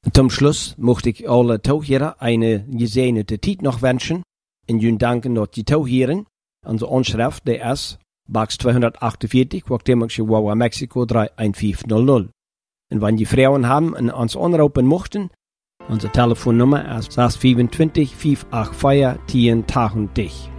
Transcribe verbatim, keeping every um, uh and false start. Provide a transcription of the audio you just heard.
Zum Schluss möchte ich alle Zuhörer eine gesegnete Zeit noch wünschen und Ihnen danken, dass Sie zuhören. Unsere Anschrift, der ist Box zweihundertachtundvierzig, Guatemala, Chihuahua, Mexiko drei eins fünf null null. Und wenn die Frauen haben und uns anrufen möchten, unsere Telefonnummer ist sechs zwei fünf, fünf acht vier, zehn, dich.